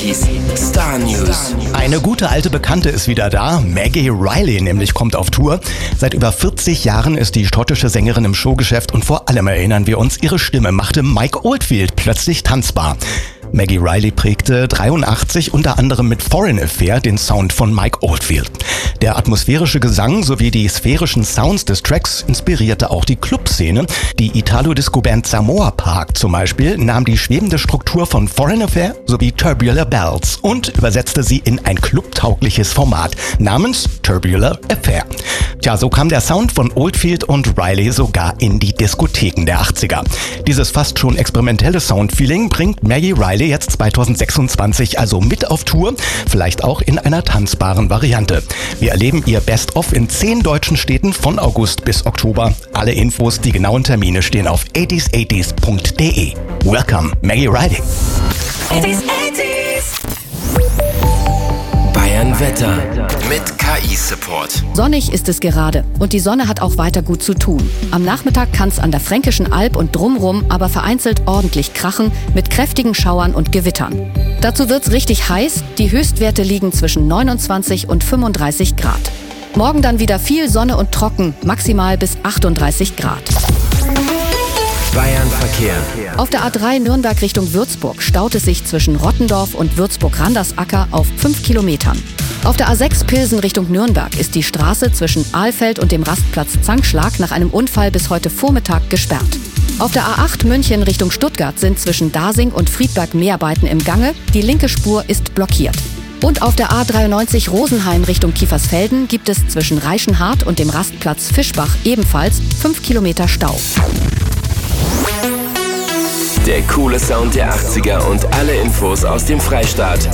80s Star News. Eine gute alte Bekannte ist wieder da. Maggie Reilly nämlich kommt auf Tour. Seit über 40 Jahren ist die schottische Sängerin im Showgeschäft und vor allem erinnern wir uns, ihre Stimme machte Mike Oldfield plötzlich tanzbar. Maggie Reilly prägte 83 unter anderem mit Foreign Affair den Sound von Mike Oldfield. Der atmosphärische Gesang sowie die sphärischen Sounds des Tracks inspirierte auch die Clubszene. Die Italo-Disco-Band Samoa Park zum Beispiel nahm die schwebende Struktur von Foreign Affair sowie Tubular Bells und übersetzte sie in ein clubtaugliches Format namens Tubular Affair. Tja, so kam der Sound von Oldfield und Reilly sogar in die Diskotheken der 80er. Dieses fast schon experimentelle Soundfeeling bringt Maggie Reilly jetzt 2026 also mit auf Tour, vielleicht auch in einer tanzbaren Variante. Wir erleben ihr Best-of in 10 deutschen Städten von August bis Oktober. Alle Infos, die genauen Termine stehen auf 80s80s.de. Welcome, Maggie Reilly. 80s. Bayern Wetter mit KI-Support. Sonnig ist es gerade und die Sonne hat auch weiter gut zu tun. Am Nachmittag kann es an der Fränkischen Alb und drumrum aber vereinzelt ordentlich krachen mit kräftigen Schauern und Gewittern. Dazu wird's richtig heiß. Die Höchstwerte liegen zwischen 29 und 35 Grad. Morgen dann wieder viel Sonne und trocken, maximal bis 38 Grad. Bayern Verkehr. Auf der A3 Nürnberg Richtung Würzburg staut es sich zwischen Rottendorf und Würzburg-Randersacker auf 5 Kilometern. Auf der A6 Pilsen Richtung Nürnberg ist die Straße zwischen Ahlfeld und dem Rastplatz Zankschlag nach einem Unfall bis heute Vormittag gesperrt. Auf der A8 München Richtung Stuttgart sind zwischen Dasing und Friedberg Mehrarbeiten im Gange. Die linke Spur ist blockiert. Und auf der A93 Rosenheim Richtung Kiefersfelden gibt es zwischen Reichenhart und dem Rastplatz Fischbach ebenfalls 5 Kilometer Stau. Der coole Sound der 80er und alle Infos aus dem Freistaat.